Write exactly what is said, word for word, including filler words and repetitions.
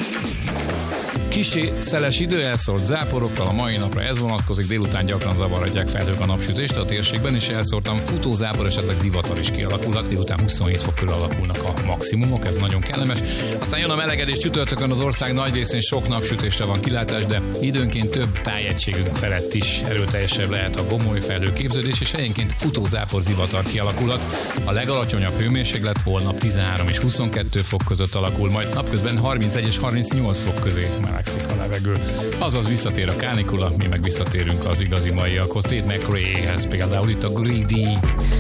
Kissé szeles idő, elszórt záporokkal, a mai napra ez vonatkozik, délután gyakran zavarhatják felhők a napsütést a térségben, és elszórtan futózápor, esetleg zivatar is kialakulhat, délután huszonhét fok körül alakulnak a maximumok, ez nagyon kellemes. Aztán jön a melegedés, csütörtökön az ország nagy részén sok napsütésre van kilátás, de időnként több tájegységünk felett is erőteljesebb lehet a gomoly felhőképződés, és helyenként futózápor, zivatar kialakulhat. A legalacsonyabb hőmérséklet holnap tizenhárom és huszonkettő fok között alakul, majd napközben harmincegy és harmincnyolc fok közé melegszik a levegő. Azaz visszatér a kánikula, mi meg visszatérünk az igazi maiakhoz. Tate McRaehez, például itt a Greedy.